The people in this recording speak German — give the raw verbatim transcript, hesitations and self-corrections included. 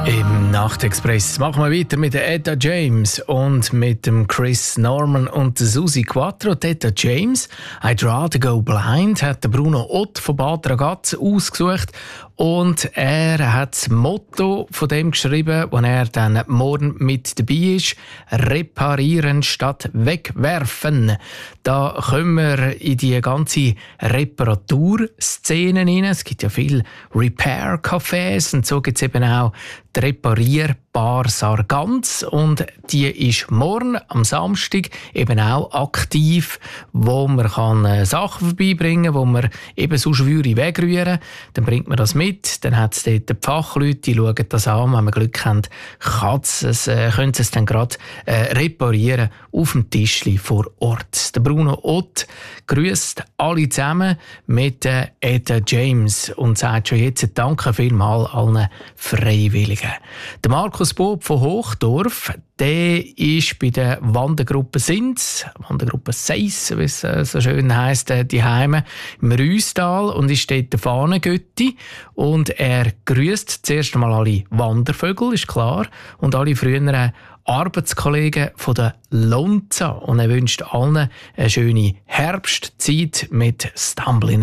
Im Nachtexpress machen wir weiter mit der Etta James und mit dem Chris Norman und der Susi Quattro. Die Etta James, «I'd rather go blind», hat der Bruno Ott von Bad Ragaz ausgesucht. Und er hat das Motto von dem geschrieben, wo er dann morgen mit dabei ist: «Reparieren statt wegwerfen». Da kommen wir in die ganze Reparaturszene rein. Es gibt ja viele Repair-Cafés und so gibt es eben auch die Reparierbar Sargans, und die ist morgen am Samstag eben auch aktiv, wo man kann äh, Sachen vorbeibringen kann, wo man eben so Schwüre wegrühren. Dann bringt man das mit, dann hat es dort die Fachleute, die schauen das an. Wenn man Glück hat, es, äh, können sie es dann gerade äh, reparieren auf dem Tischli vor Ort. Der Bruno Ott grüßt alle zusammen mit äh, Etta James und sagt schon jetzt Danke vielmals allen Freiwilligen. Der Markus Bob von Hochdorf, der ist bei der Wandergruppe Sins, Wandergruppe Seiss, wie es so schön heisst, die Heime im Rüstal, und ist dort der Fahnengötti. Und er grüßt zuerst einmal alle Wandervögel, ist klar, und alle früheren Arbeitskollegen von der Lonza. Und er wünscht allen eine schöne Herbstzeit mit Stumbling